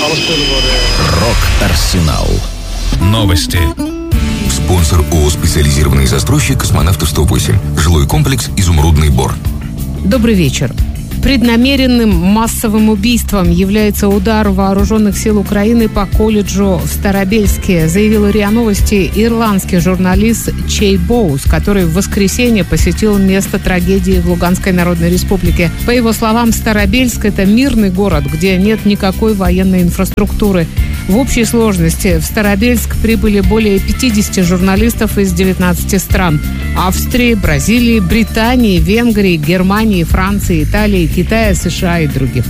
Рок-Арсенал. Новости. Спонсор ООО «Специализированный застройщик «Космонавтов-108». Жилой комплекс «Изумрудный Бор». Добрый вечер. Преднамеренным массовым убийством является удар вооруженных сил Украины по колледжу в Старобельске, заявил РИА Новости ирландский журналист Чей Боус, который в воскресенье посетил место трагедии в Луганской Народной Республике. По его словам, Старобельск – это мирный город, где нет никакой военной инфраструктуры. В общей сложности в Старобельск прибыли более 50 журналистов из 19 стран – Австрии, Бразилии, Британии, Венгрии, Германии, Франции, Италии, Китая, США и других.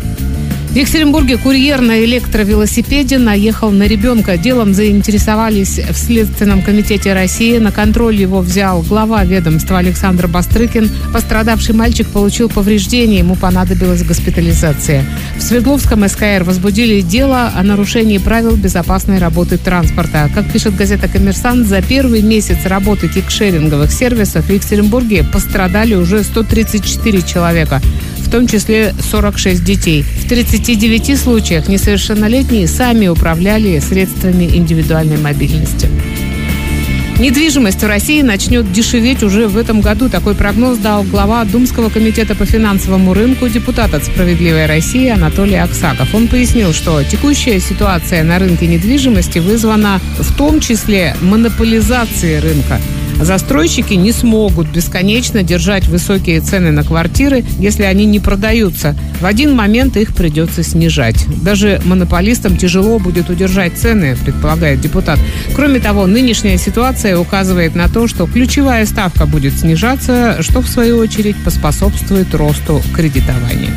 В Екатеринбурге курьер на электровелосипеде наехал на ребенка. Делом заинтересовались в Следственном комитете России. На контроль его взял глава ведомства Александр Бастрыкин. Пострадавший мальчик получил повреждения, ему понадобилась госпитализация. В Свердловском СКР возбудили дело о нарушении правил безопасной работы транспорта. Как пишет газета «Коммерсант», за первый месяц работы кикшеринговых сервисов в Екатеринбурге пострадали уже 134 человека, в том числе 46 детей. В 39 случаях несовершеннолетние сами управляли средствами индивидуальной мобильности. Недвижимость в России начнет дешеветь уже в этом году. Такой прогноз дал глава Думского комитета по финансовому рынку, депутат от «Справедливой России» Анатолий Аксаков. Он пояснил, что текущая ситуация на рынке недвижимости вызвана в том числе монополизацией рынка. Застройщики не смогут бесконечно держать высокие цены на квартиры, если они не продаются. В один момент их придется снижать. Даже монополистам тяжело будет удержать цены, предполагает депутат. Кроме того, нынешняя ситуация указывает на то, что ключевая ставка будет снижаться, что в свою очередь поспособствует росту кредитования.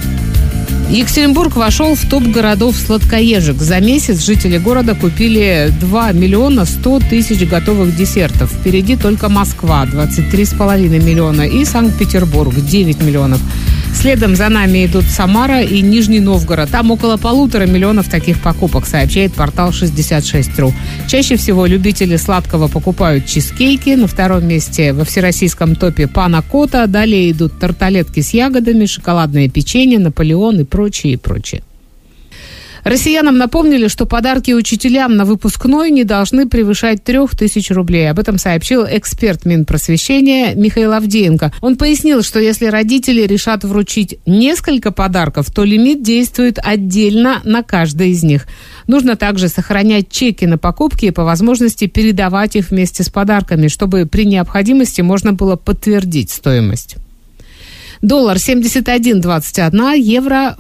Екатеринбург вошел в топ городов сладкоежек. За месяц жители города купили 2 миллиона 100 тысяч готовых десертов. Впереди только Москва – 23,5 миллиона и Санкт-Петербург – 9 миллионов. Следом за нами идут Самара и Нижний Новгород. Там около 1,5 миллиона таких покупок, сообщает портал 66.ru. Чаще всего любители сладкого покупают чизкейки. На втором месте во всероссийском топе панна-котта. Далее идут тарталетки с ягодами, шоколадное печенье, Наполеон и прочее, и прочее. Россиянам напомнили, что подарки учителям на выпускной не должны превышать 3000 рублей. Об этом сообщил эксперт Минпросвещения Михаил Авдеенко. Он пояснил, что если родители решат вручить несколько подарков, то лимит действует отдельно на каждый из них. Нужно также сохранять чеки на покупки и по возможности передавать их вместе с подарками, чтобы при необходимости можно было подтвердить стоимость. Доллар 71,21, евро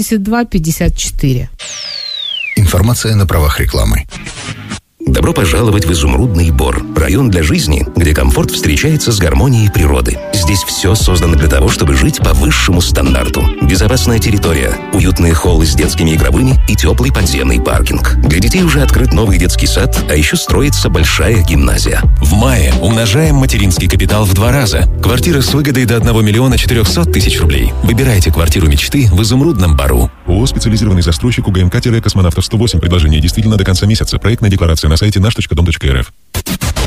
82,54. Информация на правах рекламы. Добро пожаловать в Изумрудный Бор. Район для жизни, где комфорт встречается с гармонией природы. Здесь все создано для того, чтобы жить по высшему стандарту. Безопасная территория, уютные холлы с детскими игровыми и теплый подземный паркинг. Для детей уже открыт новый детский сад, а еще строится большая гимназия. В мае умножаем материнский капитал в 2 раза. Квартира с выгодой до 1 миллиона 400 тысяч рублей. Выбирайте квартиру мечты в Изумрудном Бору. ООО «Специализированный застройщик» УГМК-Космонавтов-108. Предложение действительно до конца месяца. Проектная декларация на сайте наш.дом.рф.